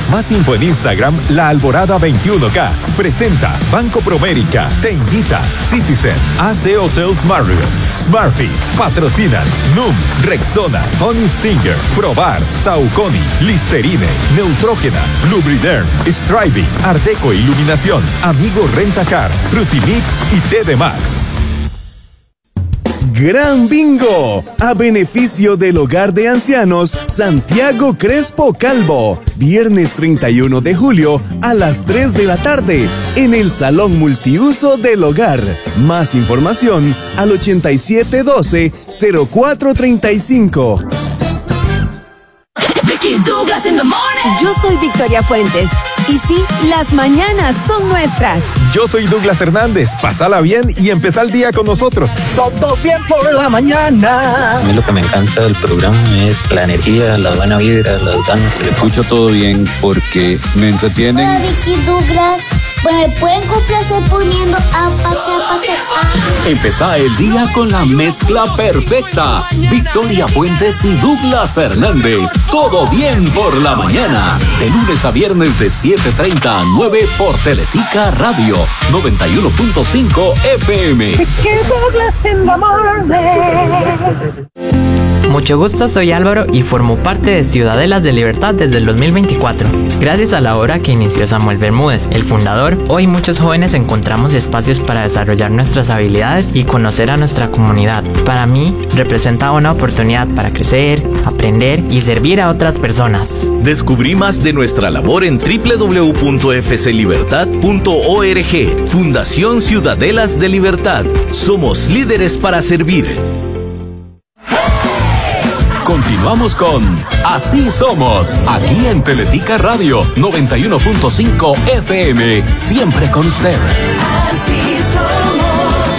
Más info en Instagram, La Alborada 21K. Presenta Banco Promérica. Te invita Citizen, AC Hotels Marriott, Smartfit. Patrocinan NUM, Rexona, Honey Stinger, Probar, Saucony, Listerine, Neutrógena, Lubriderm, Striving, Ardeco Iluminación, Amigo Rentacar, Frutimix y TD Max. Gran Bingo, a beneficio del Hogar de Ancianos Santiago Crespo Calvo, viernes 31 de julio a las 3 de la tarde en el Salón Multiuso del Hogar. Más información al 8712-0435. Yo soy Victoria Fuentes. Y sí, las mañanas son nuestras. Yo soy Douglas Hernández. Pásala bien y empezá el día con nosotros. Todo bien por la mañana. A mí lo que me encanta del programa es la energía, la buena vibra, las ganas. Escucho todo bien porque me entretienen. Hola, Vicky, Douglas. ¿Me pueden complacer poniendo Empezá el día con la mezcla perfecta. Victoria Fuentes y Douglas Hernández. Todo bien por la mañana. De lunes a viernes de 7:30 a 9 por Teletica Radio 91.5 FM. Douglas in the morning. Mucho gusto, soy Álvaro y formo parte de Ciudadelas de Libertad desde el 2024. Gracias a la obra que inició Samuel Bermúdez, el fundador, hoy muchos jóvenes encontramos espacios para desarrollar nuestras habilidades y conocer a nuestra comunidad. Para mí, representa una oportunidad para crecer, aprender y servir a otras personas. Descubrí más de nuestra labor en www.fclibertad.org. Fundación Ciudadelas de Libertad. Somos líderes para servir. Continuamos con Así Somos, aquí en Teletica Radio 91.5 FM, siempre con usted. Así somos.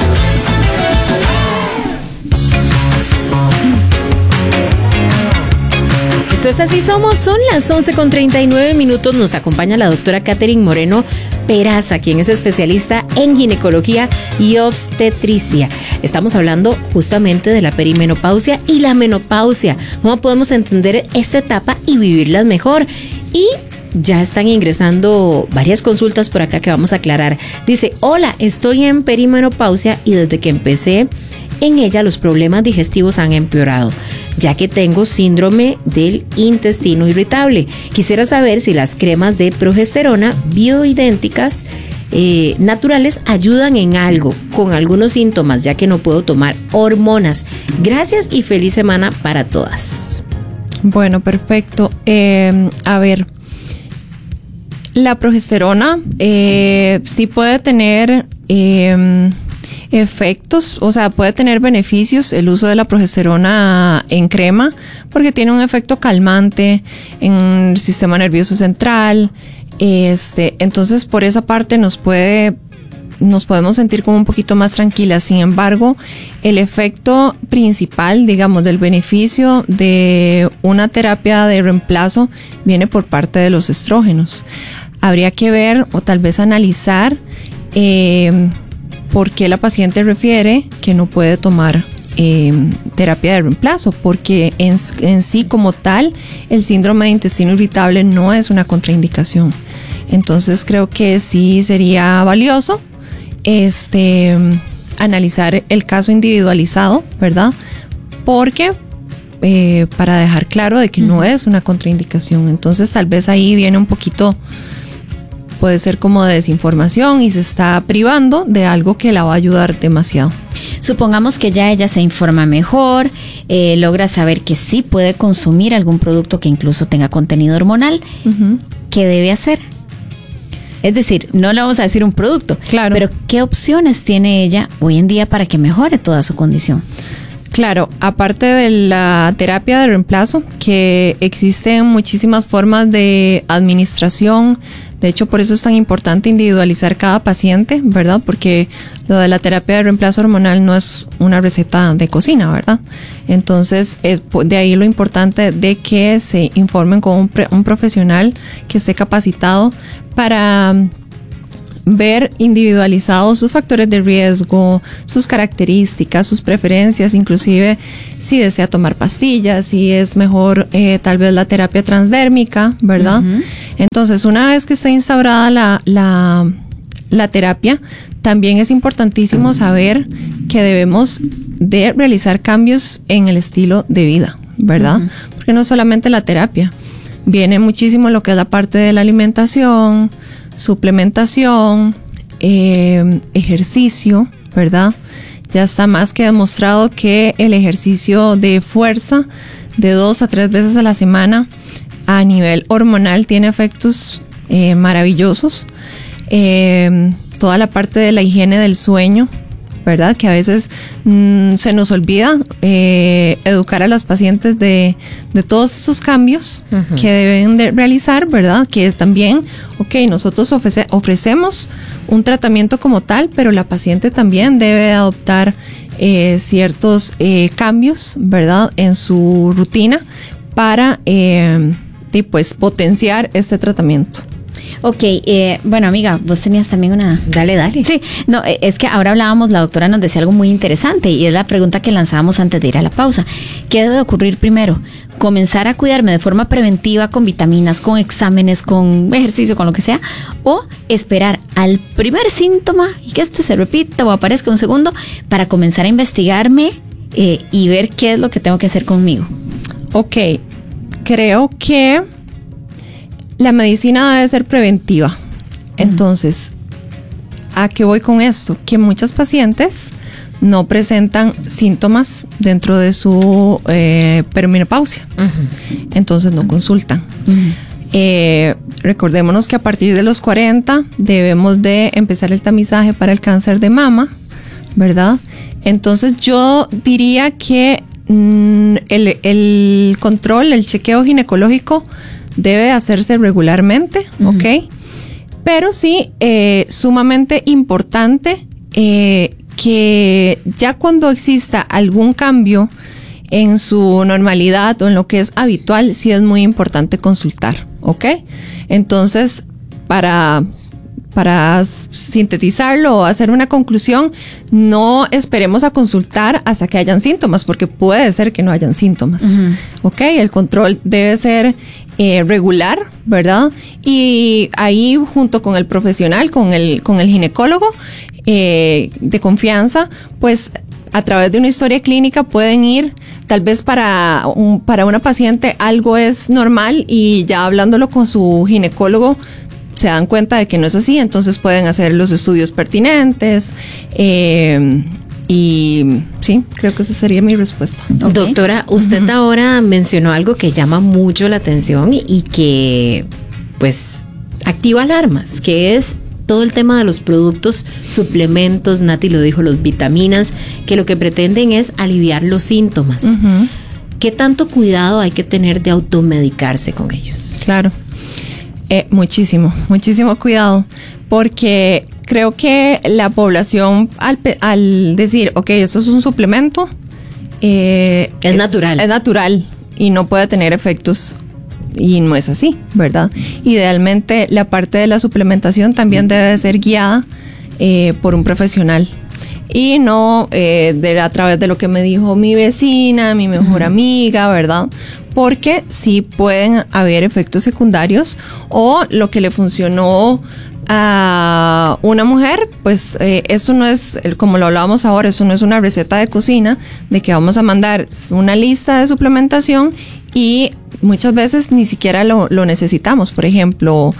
Esto es Así Somos, son las 11:39. Nos acompaña la doctora Catherine Moreno Peraza, quien es especialista en ginecología y obstetricia. Estamos hablando justamente de la perimenopausia y la menopausia. ¿Cómo podemos entender esta etapa y vivirla mejor? Y ya están ingresando varias consultas por acá que vamos a aclarar. Dice: hola, estoy en perimenopausia y desde que empecé en ella los problemas digestivos han empeorado, ya que tengo síndrome del intestino irritable. Quisiera saber si las cremas de progesterona bioidénticas naturales ayudan en algo con algunos síntomas, ya que no puedo tomar hormonas. Gracias y feliz semana para todas. Bueno, perfecto. A ver, la progesterona sí puede tener efectos, o sea, puede tener beneficios el uso de la progesterona en crema, porque tiene un efecto calmante en el sistema nervioso central. Entonces, por esa parte nos podemos sentir como un poquito más tranquilas. Sin embargo, el efecto principal, digamos, del beneficio de una terapia de reemplazo viene por parte de los estrógenos. Habría que ver o tal vez analizar por qué la paciente refiere que no puede tomar terapia de reemplazo, porque en sí como tal el síndrome de intestino irritable no es una contraindicación. Entonces creo que sí sería valioso analizar el caso individualizado, ¿verdad? Porque para dejar claro de que no es una contraindicación. Entonces tal vez ahí viene un poquito, puede ser como de desinformación y se está privando de algo que la va a ayudar demasiado. Supongamos que ya ella se informa mejor, logra saber que sí puede consumir algún producto que incluso tenga contenido hormonal. Uh-huh. ¿Qué debe hacer? Es decir, no le vamos a decir un producto, claro, pero ¿qué opciones tiene ella hoy en día para que mejore toda su condición? Claro, aparte de la terapia de reemplazo, que existen muchísimas formas de administración. De hecho, por eso es tan importante individualizar cada paciente, ¿verdad? Porque lo de la terapia de reemplazo hormonal no es una receta de cocina, ¿verdad? Entonces, de ahí lo importante de que se informen con un profesional que esté capacitado para ver individualizados sus factores de riesgo, sus características, sus preferencias, inclusive si desea tomar pastillas, si es mejor tal vez la terapia transdérmica, ¿verdad? Uh-huh. Entonces, una vez que esté instaurada la terapia, también es importantísimo saber que debemos de realizar cambios en el estilo de vida, ¿verdad? Uh-huh. Porque no solamente la terapia, viene muchísimo lo que es la parte de la alimentación, suplementación, ejercicio, ¿verdad? Ya está más que demostrado que el ejercicio de fuerza de 2 a 3 veces a la semana a nivel hormonal tiene efectos maravillosos. Toda la parte de la higiene del sueño, ¿verdad? Que a veces se nos olvida educar a los pacientes de todos esos cambios uh-huh. que deben de realizar, ¿verdad? Que es también, nosotros ofrecemos un tratamiento como tal, pero la paciente también debe adoptar ciertos cambios, ¿verdad? En su rutina para potenciar este tratamiento. Ok, bueno amiga, vos tenías también una... Dale. Sí, no, es que ahora hablábamos, la doctora nos decía algo muy interesante y es la pregunta que lanzábamos antes de ir a la pausa. ¿Qué debe ocurrir primero? ¿Comenzar a cuidarme de forma preventiva con vitaminas, con exámenes, con ejercicio, con lo que sea? ¿O esperar al primer síntoma y que este se repita o aparezca un segundo para comenzar a investigarme y ver qué es lo que tengo que hacer conmigo? Ok, creo que la medicina debe ser preventiva. Entonces, ¿a qué voy con esto? Que muchas pacientes no presentan síntomas dentro de su perimenopausia. Uh-huh. Entonces no consultan. Uh-huh. Recordémonos que a partir de los 40 debemos de empezar el tamizaje para el cáncer de mama, ¿verdad? Entonces yo diría que el control, el chequeo ginecológico debe hacerse regularmente, uh-huh. ¿ok? Pero sí, sumamente importante que ya cuando exista algún cambio en su normalidad o en lo que es habitual, sí es muy importante consultar, ¿ok? Entonces, para sintetizarlo o hacer una conclusión, no esperemos a consultar hasta que hayan síntomas, porque puede ser que no hayan síntomas. Uh-huh. ¿Ok? El control debe ser regular, ¿verdad? Y ahí, junto con el profesional, con el ginecólogo de confianza, pues a través de una historia clínica pueden ir, tal vez para una paciente algo es normal y ya hablándolo con su ginecólogo se dan cuenta de que no es así, entonces pueden hacer los estudios pertinentes y sí, creo que esa sería mi respuesta. Okay. Doctora, usted uh-huh. ahora mencionó algo que llama mucho la atención y que pues activa alarmas, que es todo el tema de los productos, suplementos, Nati lo dijo, los vitaminas, que lo que pretenden es aliviar los síntomas. Uh-huh. ¿Qué tanto cuidado hay que tener de automedicarse con ellos? Claro. Muchísimo cuidado, porque creo que la población al decir, esto es un suplemento, es natural y no puede tener efectos, y no es así, ¿verdad? Idealmente la parte de la suplementación también debe ser guiada por un profesional y no a través de lo que me dijo mi vecina, mi mejor amiga, ¿verdad? Porque sí pueden haber efectos secundarios o lo que le funcionó a una mujer, pues eso no es, como lo hablábamos ahora, eso no es una receta de cocina de que vamos a mandar una lista de suplementación y muchas veces ni siquiera lo necesitamos. Por ejemplo,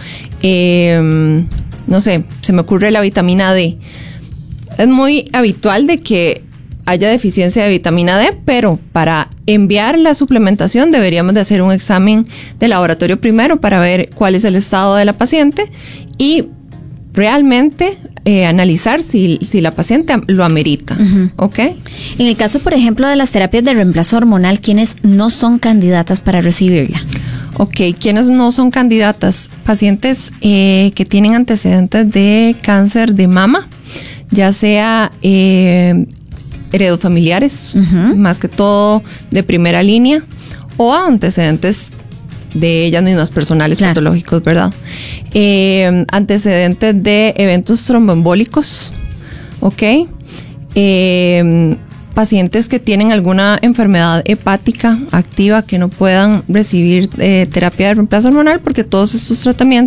no sé, se me ocurre la vitamina D. Es muy habitual de que haya deficiencia de vitamina D, pero para enviar la suplementación deberíamos de hacer un examen de laboratorio primero para ver cuál es el estado de la paciente y realmente analizar si la paciente lo amerita. Uh-huh. ¿Ok? En el caso, por ejemplo, de las terapias de reemplazo hormonal, ¿quiénes no son candidatas para recibirla? Ok, ¿quiénes no son candidatas? Pacientes que tienen antecedentes de cáncer de mama, ya sea heredofamiliares, uh-huh. más que todo de primera línea, o antecedentes de ellas mismas, personales, claro, patológicos, ¿verdad? Antecedentes de eventos tromboembólicos, ¿ok? Pacientes que tienen alguna enfermedad hepática activa que no puedan recibir terapia de reemplazo hormonal, porque todos estos tratamientos